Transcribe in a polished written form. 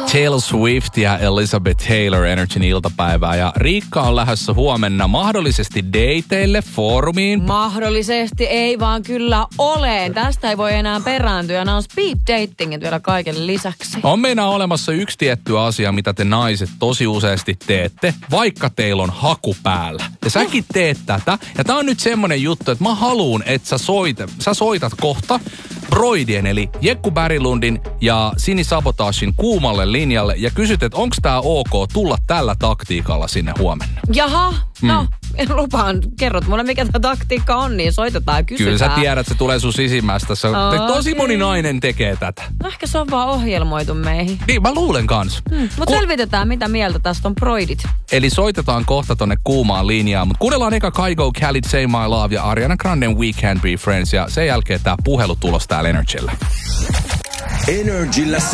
Taylor Swift ja Elizabeth Taylor Energyn iltapäivää. Ja Riikka on lähdössä huomenna mahdollisesti dateille foorumiin. Mahdollisesti ei vaan kyllä ole. Tästä ei voi enää perääntyä. Nämä on speed datingit vielä kaiken lisäksi. On meinaa olemassa yksi tietty asia, mitä te naiset tosi useasti teette, vaikka teillä on haku päällä. Ja säkin teet tätä. Ja tää on nyt semmonen juttu, että mä haluun, että sä soitat kohta Broidien eli Jekku Berglundin ja Sini Sabotagen kuumalle linjalle ja kysyt, että onko tää ok tulla tällä taktiikalla sinne huomenna. Jaha, no lupaan, kerrot mulle mikä tämä taktiikka on, niin soitetaan ja kysytään. Kyllä sä tiedät, se tulee sun sisimmästä. Tosi moni nainen tekee tätä. No ehkä se on vaan ohjelmoitu meihin. Niin, mä luulen kans. Mutta selvitetään, mitä mieltä tästä on Broidit. Eli soitetaan kohta tonne kuumaan linjaan, mutta kuunnellaan eka Kygo, Khalid, Say My Love ja Ariana Granden We Can't Be Friends ja sen jälkeen tää puhelu tulos täällä Energyllä. Energyllä